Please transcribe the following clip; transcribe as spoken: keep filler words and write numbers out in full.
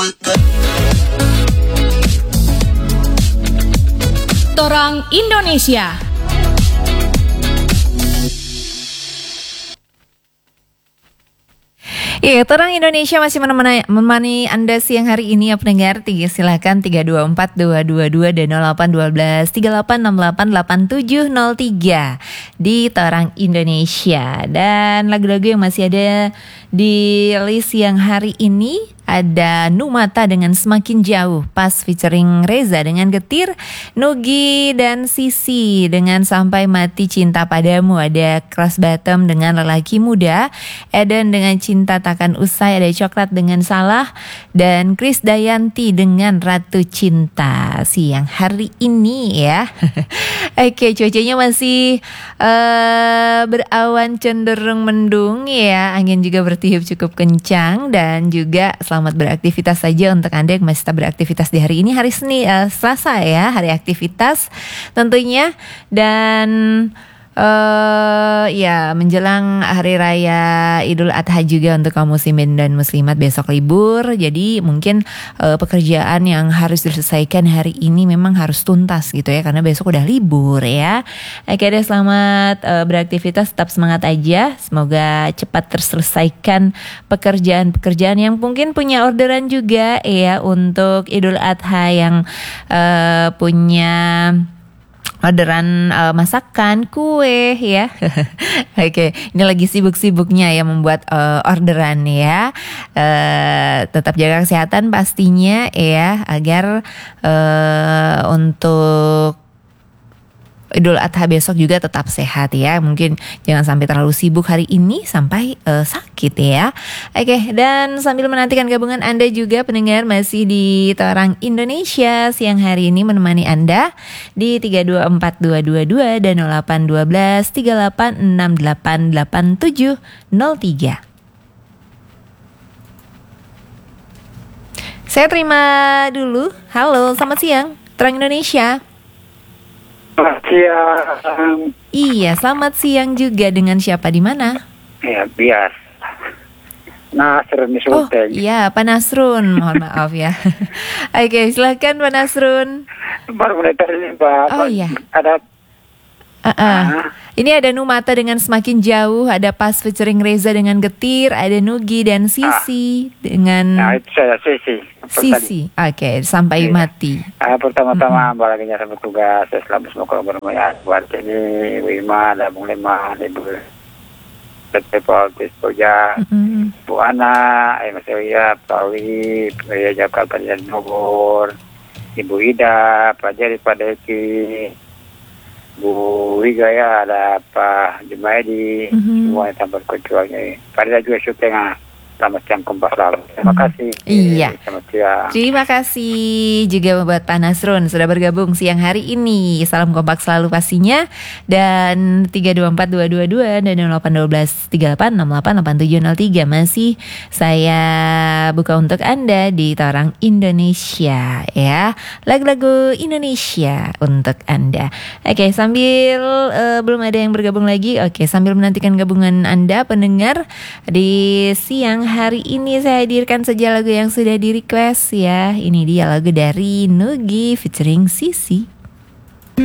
Torang Indonesia. Iya, Torang Indonesia masih menemani, menemani Anda siang hari ini ya pendengar. Tiga, silakan tiga dua empat dua dua dua dan nol delapan satu dua tiga delapan enam delapan delapan tujuh nol tiga di Torang Indonesia. Dan lagu-lagu yang masih ada di list siang hari ini ada Numata dengan Semakin Jauh, Pas featuring Reza dengan Getir, Nugi dan Sisi dengan Sampai Mati Cinta Padamu, ada Cross Bottom dengan Lelaki Muda, Eden dengan Cinta Takkan Usai, ada Coklat dengan Salah, dan Chris Dayanti dengan Ratu Cinta siang hari ini ya. Oke, cuacanya masih uh, berawan cenderung mendung ya, angin juga bertiup cukup kencang, dan juga selamat beraktivitas saja untuk Anda yang masih tetap beraktivitas di hari ini, hari Senin, uh, Selasa ya, hari aktivitas tentunya. Dan uh, ya menjelang hari raya Idul Adha juga untuk kaum muslimin dan muslimat, besok libur. Jadi mungkin uh, pekerjaan yang harus diselesaikan hari ini memang harus tuntas gitu ya, karena besok udah libur ya. Oke deh, selamat uh, beraktivitas, tetap semangat aja. Semoga cepat terselesaikan pekerjaan-pekerjaan yang mungkin punya orderan juga ya untuk Idul Adha, yang uh, punya orderan uh, masakan, kue ya. Oke, ini lagi sibuk-sibuknya ya membuat uh, orderan ya. Uh, tetap jaga kesehatan pastinya ya, agar uh, untuk Idul Adha besok juga tetap sehat ya. Mungkin jangan sampai terlalu sibuk hari ini sampai uh, sakit ya. Oke, dan sambil menantikan gabungan Anda juga pendengar, masih di Torang Indonesia siang hari ini menemani Anda di tiga dua empat dua dua dua dan nol delapan satu dua tiga delapan enam delapan delapan tujuh nol tiga. Saya terima dulu. Halo, selamat siang Torang Indonesia. Selamat siang. Iya, selamat siang juga. Dengan siapa, di mana? Ya, bias. Nasrun di Oh, Sulteng. iya, Pak Nasrun. Mohon maaf ya. Oke, silakan Pak Nasrun. Baru mulai tadi, Pak. Oh, iya. Ada Uh-uh. Ah. Ini ada Numata dengan Semakin Jauh, ada Pas featuring Reza dengan Getir, ada Nugi dan Sisi ah. dengan Nah, itu saya Sisi. Sisi. Oke, Sampai Iya. Mati. Ah, pertama-tama Mm-hmm. balaginya sampai tugas. Saya selalu semoga bermulia buat ini Wima dan Bung Lema, Ibu Petepol Tispoja, Mm-hmm. Bu Ana, Mas Elia, Pak Wi, Pria Jakarta dan Bogor, Ibu Ida, Pak Jari, Pak Deki, Bu Wigaya, ada Pak Jumaidi, Mm-hmm. semua yang tanpa kecuali. Pada juga syuting. Selamat siang Kompas Lalu. Terima Hmm. kasih. Iya. Selamat siang. Terima kasih juga buat Pak Nasrun sudah bergabung siang hari ini. Salam kompak selalu pastinya. Dan tiga dua empat dua dua dua dan nol delapan satu dua tiga delapan enam delapan delapan tujuh nol tiga masih saya buka untuk Anda di Torang Indonesia ya. Lagu-lagu Indonesia untuk Anda. Oke, sambil uh, belum ada yang bergabung lagi. Oke, sambil menantikan gabungan Anda pendengar di siang hari ini, saya hadirkan saja lagu yang sudah di request ya. Ini dia lagu dari Nugi featuring Sisi.